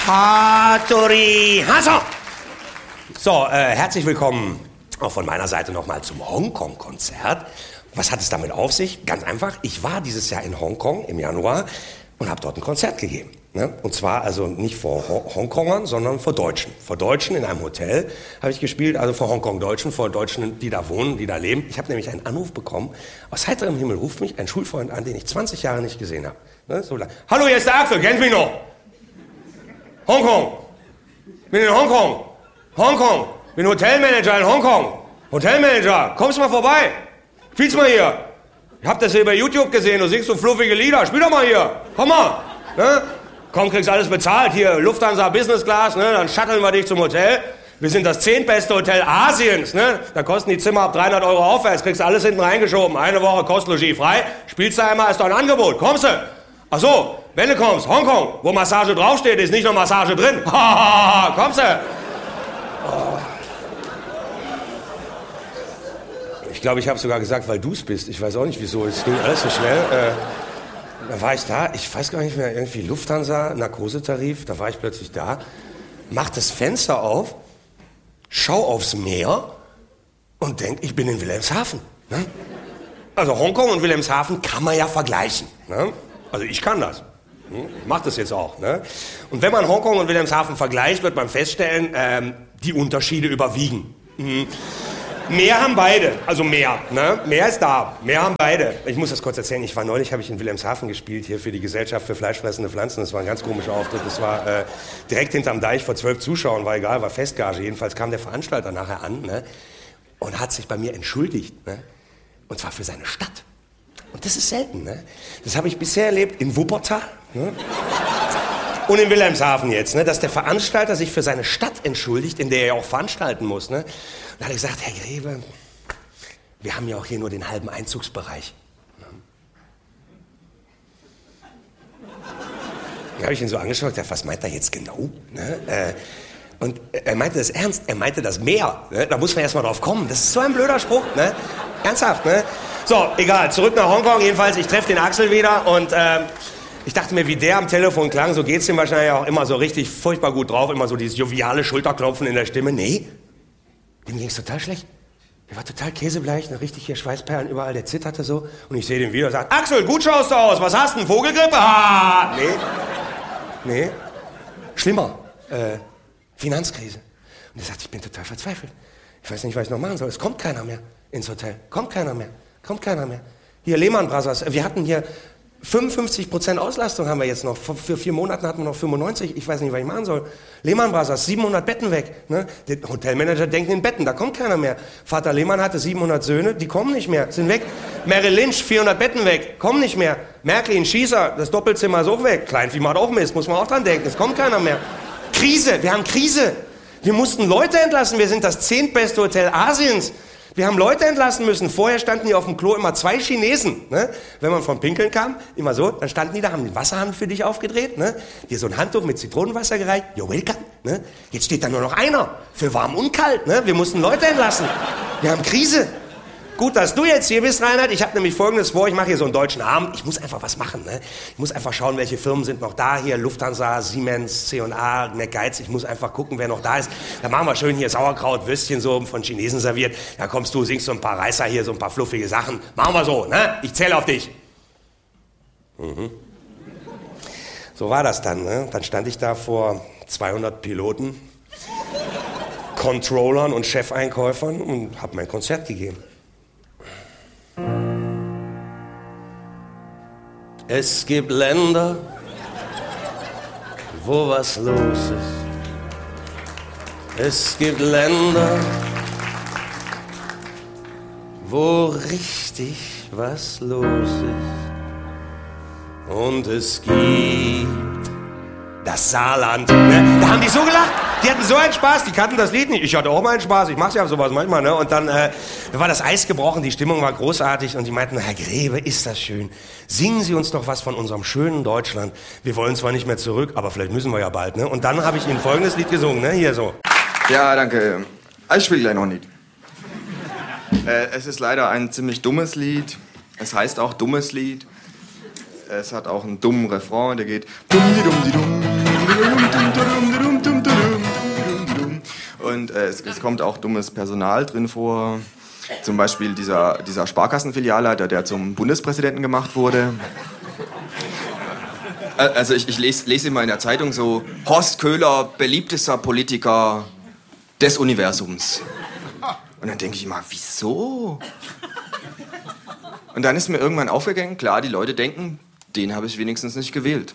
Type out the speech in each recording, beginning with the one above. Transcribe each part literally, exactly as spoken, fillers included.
Hattori Hasso! So, äh, herzlich willkommen auch von meiner Seite nochmal zum Hongkong-Konzert. Was hat es damit auf sich? Ganz einfach, ich war dieses Jahr in Hongkong im Januar und habe dort ein Konzert gegeben. Ne? Und zwar also nicht vor Ho- Hongkongern, sondern vor Deutschen. Vor Deutschen in einem Hotel habe ich gespielt, also vor Hongkong-Deutschen, vor Deutschen, die da wohnen, die da leben. Ich habe nämlich einen Anruf bekommen, aus heiterem Himmel ruft mich ein Schulfreund an, den ich zwanzig Jahre nicht gesehen habe. Ne? So lang. Hallo, hier ist der Axel, kennst mich noch? Hongkong. Bin in Hongkong. Hongkong. Bin Hotelmanager in Hongkong. Hotelmanager, kommst du mal vorbei? Spiel's mal hier. Ich hab das hier bei YouTube gesehen, du singst so fluffige Lieder. Spiel doch mal hier. Komm mal. Ne? Komm, kriegst alles bezahlt. Hier, Lufthansa Business Class, ne? Dann shutteln wir dich zum Hotel. Wir sind das zehntbeste Hotel Asiens, ne? Da kosten die Zimmer ab dreihundert Euro aufwärts. Kriegst alles hinten reingeschoben. Eine Woche Kostlogis frei. Spielst du einmal, ist doch ein Angebot. Kommst du? Ach so, wenn du kommst, Hongkong, wo Massage draufsteht, ist nicht noch Massage drin. Kommst du? Oh. Ich glaube, ich habe sogar gesagt, weil du es bist. Ich weiß auch nicht, wieso. Es ging alles so schnell. Äh, da war ich da, ich weiß gar nicht mehr, irgendwie Lufthansa, Narkosetarif, da war ich plötzlich da, mach das Fenster auf, schau aufs Meer und denk, ich bin in Wilhelmshaven. Ne? Also Hongkong und Wilhelmshaven kann man ja vergleichen. Ne? Also ich kann das. Hm? Ich mach das jetzt auch. Ne? Und wenn man Hongkong und Wilhelmshaven vergleicht, wird man feststellen, ähm, die Unterschiede überwiegen. Mhm. Mehr haben beide, also mehr, ne? Mehr ist da, mehr haben beide. Ich muss das kurz erzählen, ich war neulich, habe ich in Wilhelmshaven gespielt, hier für die Gesellschaft für fleischfressende Pflanzen. Das war ein ganz komischer Auftritt, das war äh, direkt hinterm Deich vor zwölf Zuschauern, war egal, war Festgage. Jedenfalls kam der Veranstalter nachher an, ne? Und hat sich bei mir entschuldigt, ne? Und zwar für seine Stadt. Und das ist selten, ne? Das habe ich bisher erlebt in Wuppertal, ne? Und in Wilhelmshaven jetzt, ne? Dass der Veranstalter sich für seine Stadt entschuldigt, in der er ja auch veranstalten muss, ne? Da hat er gesagt, Herr Grebe, wir haben ja auch hier nur den halben Einzugsbereich. Da habe ich ihn so angeschaut und gesagt, was meint er jetzt genau? Ne? Äh, und er meinte das ernst, er meinte das Meer. Ne? Da muss man erst mal drauf kommen. Das ist so ein blöder Spruch. Ne? Ernsthaft, ne? So, egal, zurück nach Hongkong. Jedenfalls, ich treffe den Axel wieder und äh, ich dachte mir, wie der am Telefon klang, so geht's ihm wahrscheinlich auch immer so richtig furchtbar gut drauf. Immer so dieses joviale Schulterklopfen in der Stimme. Nee, dem ging's total schlecht. Der war total käsebleich, ne, richtig hier Schweißperlen überall, der zitterte so. Und ich sehe den wieder und sage, Axel, gut schaust du aus, was hast du, Vogelgrippe? Ah, nee, nee, schlimmer, äh, Finanzkrise. Und er sagt, ich bin total verzweifelt. Ich weiß nicht, was ich noch machen soll. Es kommt keiner mehr ins Hotel, kommt keiner mehr, kommt keiner mehr. Hier, Lehman Brothers, wir hatten hier fünfundfünfzig Prozent Auslastung haben wir jetzt noch. Für vier Monaten hatten wir noch fünfundneunzig. Ich weiß nicht, was ich machen soll. Lehman Brothers, siebenhundert Betten weg. Ne? Der Hotelmanager denkt in Betten, da kommt keiner mehr. Vater Lehmann hatte siebenhundert Söhne, die kommen nicht mehr, sind weg. Merrill Lynch, vierhundert Betten weg, kommen nicht mehr. Märklin, Schießer, das Doppelzimmer ist auch weg. Kleinvieh macht auch Mist, muss man auch dran denken, es kommt keiner mehr. Krise, wir haben Krise. Wir mussten Leute entlassen, wir sind das zehntbeste Hotel Asiens. Wir haben Leute entlassen müssen. Vorher standen hier auf dem Klo immer zwei Chinesen. Ne? Wenn man vom Pinkeln kam, immer so, dann standen die da, haben den Wasserhahn für dich aufgedreht, ne? Dir so ein Handtuch mit Zitronenwasser gereicht. You're welcome. Ne? Jetzt steht da nur noch einer. Für warm und kalt. Ne? Wir mussten Leute entlassen. Wir haben Krise. Gut, dass du jetzt hier bist, Reinhard. Ich habe nämlich Folgendes vor. Ich mache hier so einen deutschen Abend. Ich muss einfach was machen. Ne? Ich muss einfach schauen, welche Firmen sind noch da. Hier Lufthansa, Siemens, C und A, McGeiz. Ich muss einfach gucken, wer noch da ist. Dann machen wir schön hier Sauerkraut, Würstchen so von Chinesen serviert. Da kommst du, singst so ein paar Reißer hier, so ein paar fluffige Sachen. Machen wir so, ne? Ich zähle auf dich. Mhm. So war das dann. Ne? Dann stand ich da vor zweihundert Piloten, Controllern und Chefeinkäufern und habe mein Konzert gegeben. Es gibt Länder, wo was los ist. Es gibt Länder, wo richtig was los ist. Und es gibt das Saarland. Ne? Da haben die so gelacht. Die hatten so einen Spaß, die kannten das Lied nicht. Ich hatte auch mal einen Spaß, ich mache ja sowas manchmal. Ne? Und dann äh, war das Eis gebrochen, die Stimmung war großartig. Und die meinten, Herr Grebe, ist das schön. Singen Sie uns doch was von unserem schönen Deutschland. Wir wollen zwar nicht mehr zurück, aber vielleicht müssen wir ja bald. Ne? Und dann habe ich Ihnen folgendes Lied gesungen, ne? Hier so. Ja, danke. Ich spiele gleich noch ein Lied. Äh, es ist leider ein ziemlich dummes Lied. Es heißt auch dummes Lied. Es hat auch einen dummen Refrain, der geht dumm, die dumm, die dumm. Und äh, es, es kommt auch dummes Personal drin vor. Zum Beispiel dieser, dieser Sparkassenfilialleiter, der zum Bundespräsidenten gemacht wurde. Also ich, ich lese, lese immer in der Zeitung so, Horst Köhler, beliebtester Politiker des Universums. Und dann denke ich immer, wieso? Und dann ist mir irgendwann aufgegangen, klar, die Leute denken, den habe ich wenigstens nicht gewählt.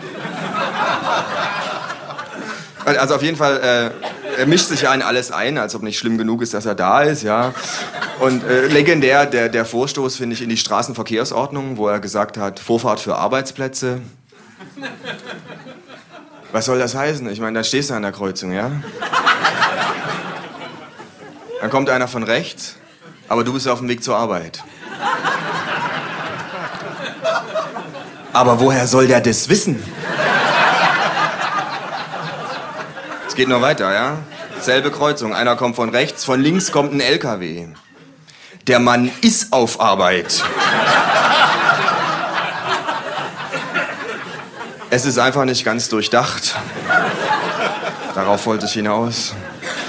Also auf jeden Fall, äh, er mischt sich ja in alles ein, als ob nicht schlimm genug ist, dass er da ist, ja. Und äh, legendär der, der Vorstoß, finde ich, in die Straßenverkehrsordnung, wo er gesagt hat, Vorfahrt für Arbeitsplätze. Was soll das heißen? Ich meine, da stehst du an der Kreuzung, ja? Dann kommt einer von rechts, aber du bist auf dem Weg zur Arbeit. Aber woher soll der das wissen? Es geht noch weiter, ja? Selbe Kreuzung. Einer kommt von rechts, von links kommt ein L K W. Der Mann ist auf Arbeit. Es ist einfach nicht ganz durchdacht. Darauf wollte ich hinaus.